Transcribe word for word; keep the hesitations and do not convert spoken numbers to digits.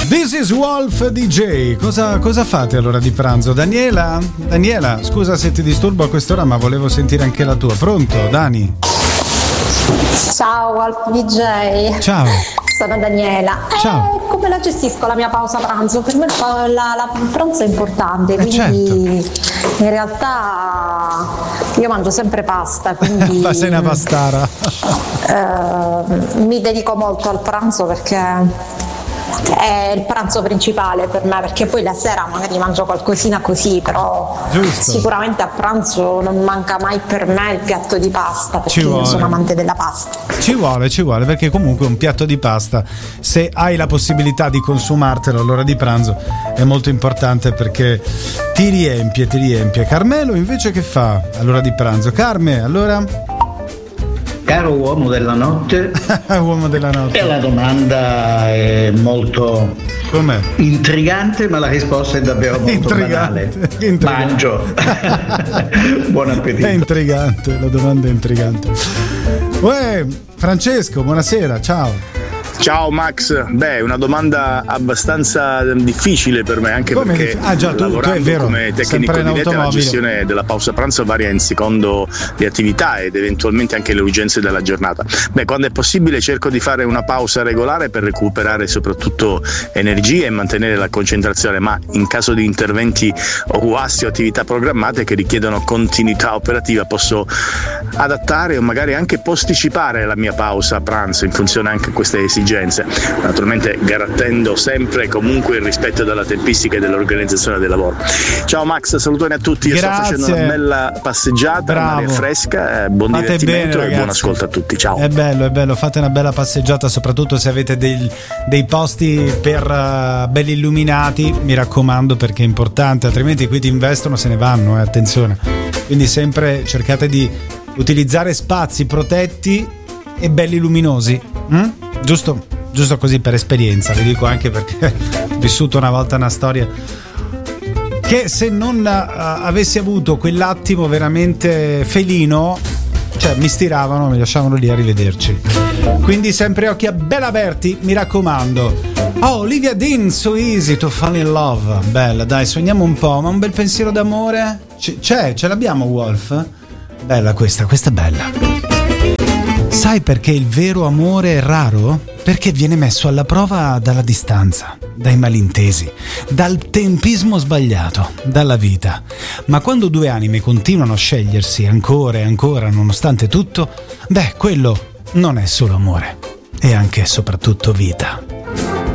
This is Wolf D J. Cosa, cosa fate all'ora di pranzo? Daniela? Daniela, scusa se ti disturbo a quest'ora, ma volevo sentire anche la tua. Pronto, Dani? Ciao Wolf D J. Ciao. Sono Daniela. Ciao. Eh, come la gestisco la mia pausa pranzo? Per me la, la pranzo è importante, eh quindi certo. In realtà io mangio sempre pasta, quindi Ma sei una pastara. eh, mi dedico molto al pranzo perché è il pranzo principale per me, perché poi la sera magari mangio qualcosina così, però Giusto. Sicuramente a pranzo non manca mai per me il piatto di pasta, perché io sono amante della pasta. Ci vuole, ci vuole, perché comunque un piatto di pasta, se hai la possibilità di consumartelo all'ora di pranzo, è molto importante perché ti riempie, ti riempie. Carmelo invece che fa all'ora di pranzo? Carme, allora? Caro uomo della notte, uomo della notte. E la domanda è molto Com'è? intrigante, ma la risposta è davvero molto intrigante. banale. Intrigante. Mangio. Buon appetito. È intrigante, la domanda è intrigante. Uè, Francesco, buonasera, ciao. Ciao Max, beh, una domanda abbastanza difficile per me, anche come perché ah, già, tu, lavorando tu è vero, come tecnico di rete la gestione della pausa pranzo varia in secondo le attività ed eventualmente anche le urgenze della giornata. Beh, quando è possibile cerco di fare una pausa regolare per recuperare soprattutto energie e mantenere la concentrazione, ma in caso di interventi o guasti o attività programmate che richiedono continuità operativa posso adattare o magari anche posticipare la mia pausa pranzo in funzione anche a queste esigenze. Naturalmente garantendo sempre e comunque il rispetto della tempistica e dell'organizzazione del lavoro. Ciao Max, salutoni a tutti. Io Grazie. sto facendo una bella passeggiata, Bravo. Aria fresca, eh, buon Fate divertimento bene, e buon ascolto a tutti. Ciao. È bello, è bello, fate una bella passeggiata, soprattutto se avete dei, dei posti per uh, belli illuminati, mi raccomando, perché è importante, altrimenti qui ti investono, se ne vanno, eh, attenzione. Quindi sempre cercate di utilizzare spazi protetti e belli luminosi. Mm? Giusto, giusto così per esperienza, vi dico, anche perché ho vissuto una volta una storia che se non uh, avessi avuto quell'attimo veramente felino, cioè mi stiravano, mi lasciavano lì, arrivederci. Quindi sempre occhi a bella aperti, mi raccomando. Oh, Olivia Dean, So Easy to Fall in Love. Bella, dai, sogniamo un po', ma un bel pensiero d'amore? C- c'è, ce l'abbiamo, Wolf? Bella questa, questa è bella. Sai perché il vero amore è raro? Perché viene messo alla prova dalla distanza, dai malintesi, dal tempismo sbagliato, dalla vita. Ma quando due anime continuano a scegliersi ancora e ancora nonostante tutto, beh, quello non è solo amore, è anche e soprattutto vita.